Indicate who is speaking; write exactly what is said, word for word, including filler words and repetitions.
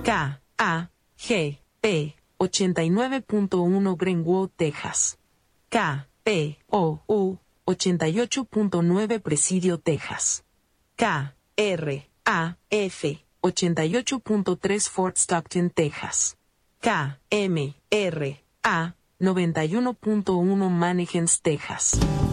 Speaker 1: K A G P ochenta y nueve punto uno Greenwood, Texas. K P O U ochenta y ocho punto nueve Presidio, Texas. K R A F ochenta y ocho punto tres Fort Stockton, Texas. K M R A noventa y uno punto uno Mannequins, Texas.